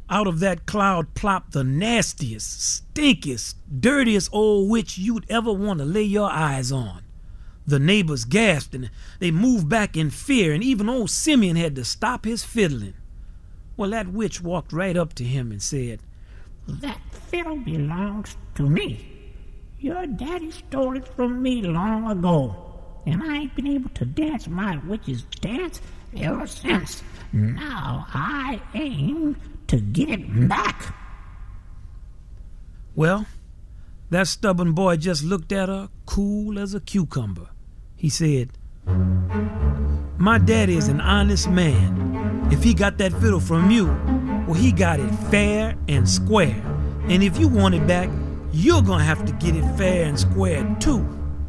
Out of that cloud plopped the nastiest, stinkiest, dirtiest old witch you'd ever want to lay your eyes on. The neighbors gasped and they moved back in fear, and even old Simeon had to stop his fiddling. Well, that witch walked right up to him and said, "That fiddle belongs to me. Your daddy stole it from me long ago, and I ain't been able to dance my witch's dance ever since. Now I aim to get it back." Well, that stubborn boy just looked at her cool as a cucumber. He said, "My daddy is an honest man. If he got that fiddle from you, well, he got it fair and square. And if you want it back, you're gonna have to get it fair and square too."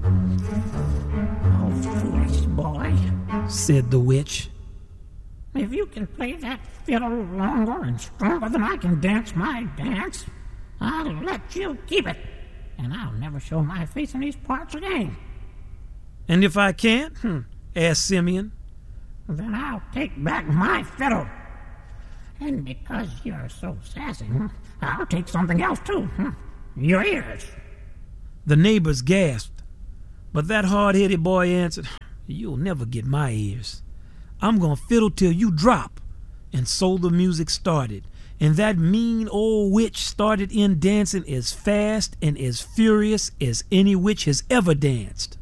"Oh, foolish boy," said the witch. "If you can play that fiddle longer and stronger than I can dance my dance, I'll let you keep it, and I'll never show my face in these parts again." "And if I can't?" asked Simeon. "Then I'll take back my fiddle. And because you're so sassy, I'll take something else too. Your ears." The neighbors gasped, but that hard-headed boy answered, "You'll never get my ears. I'm gonna fiddle till you drop." And so the music started, and that mean old witch started in dancing as fast and as furious as any witch has ever danced.